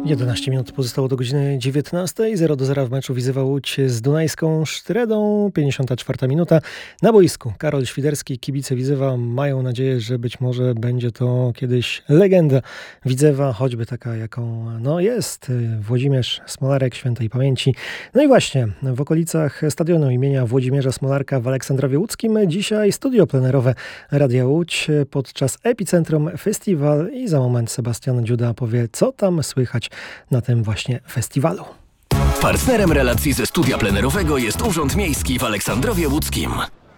11 minut pozostało do godziny 19. 0-0 w meczu Widzewa Łódź z Dunajską Sztyredą. 54 minuta. Na boisku Karol Świderski. Kibice Widzewa mają nadzieję, że być może będzie to kiedyś legenda Widzewa, choćby taka, jaką jest Włodzimierz Smolarek świętej pamięci. No i właśnie w okolicach stadionu imienia Włodzimierza Smolarka w Aleksandrowie Łódzkim dzisiaj studio plenerowe Radia Łódź podczas Epicentrum Festiwal i za moment Sebastian Dziuda powie, co tam słychać na tym właśnie festiwalu. Partnerem relacji ze studia plenerowego jest Urząd Miejski w Aleksandrowie Łódzkim.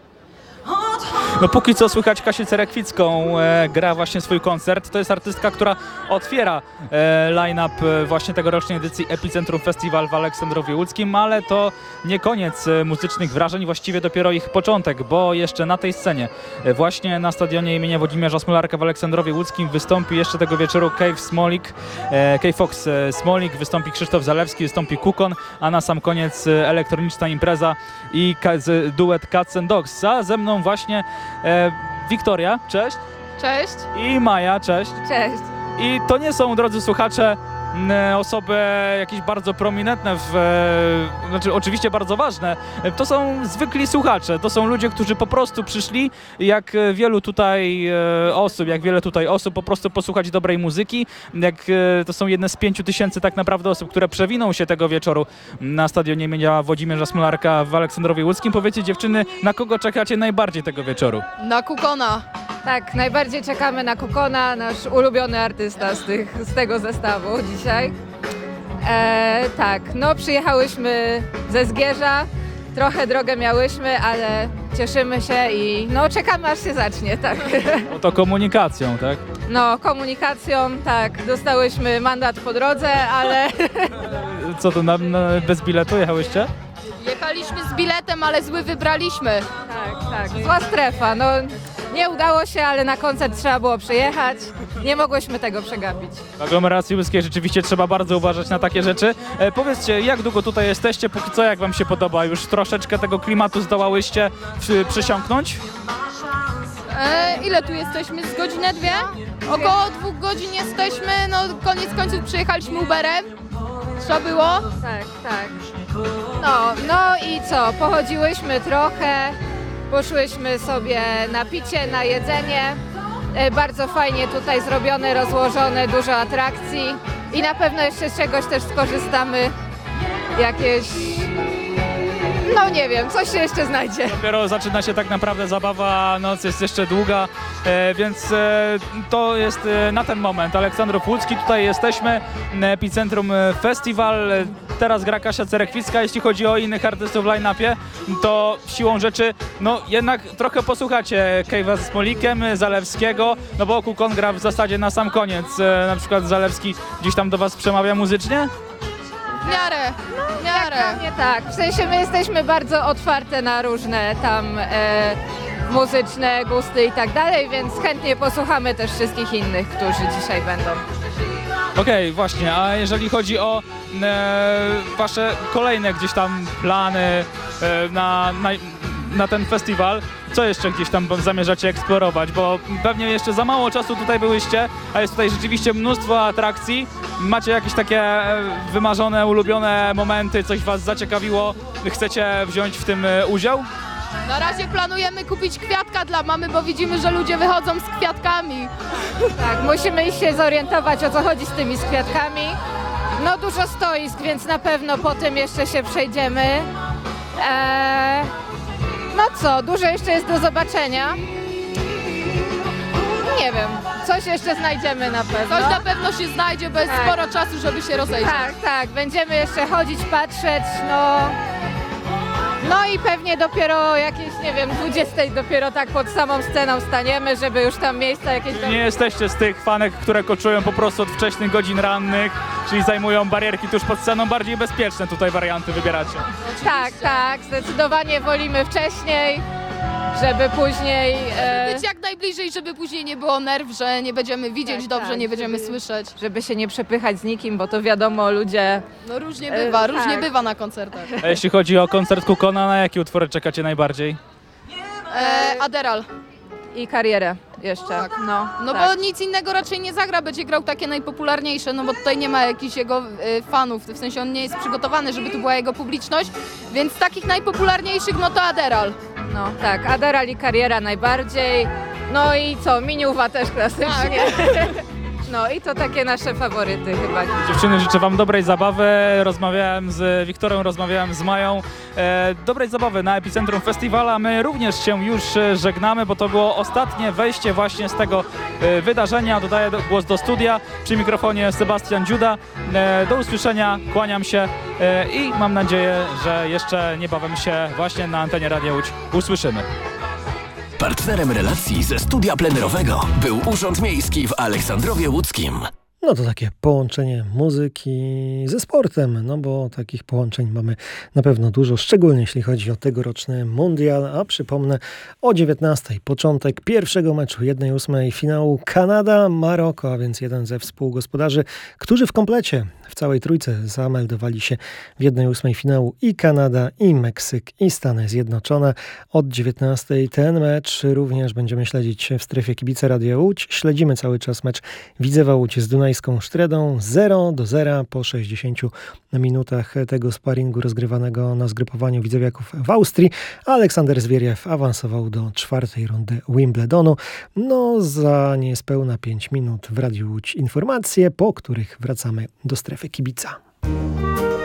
No póki co słychać Kasię Cerekwicką, gra właśnie swój koncert. To jest artystka, która otwiera line-up właśnie tegorocznej edycji Epicentrum Festiwal w Aleksandrowie Łódzkim, ale to nie koniec muzycznych wrażeń, właściwie dopiero ich początek, bo jeszcze na tej scenie, właśnie na stadionie imienia Włodzimierza Smolarka w Aleksandrowie Łódzkim wystąpi jeszcze tego wieczoru Kay Fox Smolik, wystąpi Krzysztof Zalewski, wystąpi Kukon, a na sam koniec elektroniczna impreza i duet Cats and Dogs. A ze mną właśnie Wiktoria, cześć. Cześć. I Maja, cześć. Cześć. I to nie są, drodzy słuchacze, osoby jakieś bardzo prominentne, znaczy oczywiście bardzo ważne. To są zwykli słuchacze, to są ludzie, którzy po prostu przyszli, jak wiele tutaj osób po prostu posłuchać dobrej muzyki. To są jedne z 5000 tak naprawdę osób, które przewiną się tego wieczoru na stadionie imienia Włodzimierza Smolarka w Aleksandrowie Łódzkim. Powiedzcie, dziewczyny, na kogo czekacie najbardziej tego wieczoru? Na Kukona. Tak, najbardziej czekamy na Kukona, nasz ulubiony artysta z tego zestawu dzisiaj. Tak, przyjechałyśmy ze Zgierza, trochę drogę miałyśmy, ale cieszymy się i czekamy, aż się zacznie, tak. No to komunikacją, tak? Komunikacją, tak, dostałyśmy mandat po drodze, ale... Co to, bez biletu jechałyście? Jechaliśmy z biletem, ale zły wybraliśmy. Tak, zła strefa, nie udało się, ale na koncert trzeba było przyjechać. Nie mogłyśmy tego przegapić. W aglomeracji łódzkiej rzeczywiście trzeba bardzo uważać na takie rzeczy. Powiedzcie, jak długo tutaj jesteście? Póki co, jak wam się podoba? Już troszeczkę tego klimatu zdołałyście przysiąknąć? Ile tu jesteśmy? Z godzinę, dwie? Około 2 godzin jesteśmy, koniec końców przyjechaliśmy Uberem. Trzeba było? Tak. I co? Pochodziłyśmy trochę, poszłyśmy sobie na picie, na jedzenie. Bardzo fajnie tutaj zrobione, rozłożone, dużo atrakcji i na pewno jeszcze z czegoś też skorzystamy. Jakieś... nie wiem, coś się jeszcze znajdzie. Dopiero zaczyna się tak naprawdę zabawa, noc jest jeszcze długa, więc to jest na ten moment Aleksandrów Łódzki, tutaj jesteśmy, Epicentrum Festiwal, teraz gra Kasia Cerekwicka. Jeśli chodzi o innych artystów w line-upie, to siłą rzeczy, jednak trochę posłuchacie Kejwa ze Smolikiem, Zalewskiego, bo Kukon gra w zasadzie na sam koniec, na przykład Zalewski gdzieś tam do was przemawia muzycznie? W miarę. Nie tak, w sensie my jesteśmy bardzo otwarte na różne tam muzyczne gusty i tak dalej, więc chętnie posłuchamy też wszystkich innych, którzy dzisiaj będą. Okej, właśnie, a jeżeli chodzi o wasze kolejne gdzieś tam plany na ten festiwal, co jeszcze gdzieś tam zamierzacie eksplorować, bo pewnie jeszcze za mało czasu tutaj byłyście, a jest tutaj rzeczywiście mnóstwo atrakcji. Macie jakieś takie wymarzone, ulubione momenty, coś was zaciekawiło, chcecie wziąć w tym udział? Na razie planujemy kupić kwiatka dla mamy, bo widzimy, że ludzie wychodzą z kwiatkami. Tak, musimy się zorientować, o co chodzi z tymi kwiatkami. Dużo stoisk, więc na pewno po tym jeszcze się przejdziemy. Dużo jeszcze jest do zobaczenia. Nie wiem, coś jeszcze znajdziemy na pewno. Coś na pewno się znajdzie, bo jest sporo czasu, żeby się rozejrzeć. Tak, będziemy jeszcze chodzić, patrzeć, i pewnie dopiero jakieś, 20 dopiero tak pod samą sceną staniemy, żeby już tam miejsca jakieś... Nie jesteście z tych fanek, które koczują po prostu od wcześnych godzin rannych, czyli zajmują barierki tuż pod sceną, bardziej bezpieczne tutaj warianty wybieracie. Tak, zdecydowanie wolimy wcześniej, żeby później... Być jak najbliżej, żeby później nie było nerw, że nie będziemy widzieć dobrze, nie będziemy słyszeć. Żeby się nie przepychać z nikim, bo to wiadomo, ludzie... Różnie bywa, różnie bywa na koncertach. A jeśli chodzi o koncert Kukona, na jakie utwory czekacie najbardziej? Adderall. I karierę. jeszcze. Tak. No tak. bo nic innego raczej nie zagra, będzie grał takie najpopularniejsze, no bo tutaj nie ma jakichś jego fanów, w sensie on nie jest przygotowany, żeby tu była jego publiczność, więc z takich najpopularniejszych no to Adderall. No tak, Adderall i Kariera najbardziej. No i co, Miniuwa też klasycznie. No i to takie nasze faworyty chyba. Dziewczyny, życzę wam dobrej zabawy. Rozmawiałem z Wiktorem, rozmawiałem z Mają. Dobrej zabawy na Epicentrum Festiwala. My również się już żegnamy, bo to było ostatnie wejście właśnie z tego wydarzenia. Dodaję głos do studia. Przy mikrofonie Sebastian Dziuda. Do usłyszenia, kłaniam się i mam nadzieję, że jeszcze niebawem się właśnie na antenie Radia Łódź usłyszymy. Partnerem relacji ze studia plenerowego był Urząd Miejski w Aleksandrowie Łódzkim. No to takie połączenie muzyki ze sportem, no bo takich połączeń mamy na pewno dużo, szczególnie jeśli chodzi o tegoroczny mundial, a przypomnę o 19:00 początek pierwszego meczu 1/8 finału Kanada-Maroko, a więc jeden ze współgospodarzy, którzy w komplecie w całej trójce zameldowali się w 1/8 finału i Kanada, i Meksyk, i Stany Zjednoczone. Od 19:00 ten mecz również będziemy śledzić w strefie Kibice Radia Łódź. Śledzimy cały czas mecz Widzewa Łódź z Dunajską Sztredą 0-0 po 60 minutach tego sparingu rozgrywanego na zgrupowaniu widzewiaków w Austrii. Aleksander Zwieriew awansował do 4. rundy Wimbledonu. No za niespełna 5 minut w Radiu Łódź informacje, po których wracamy do strefy kibica.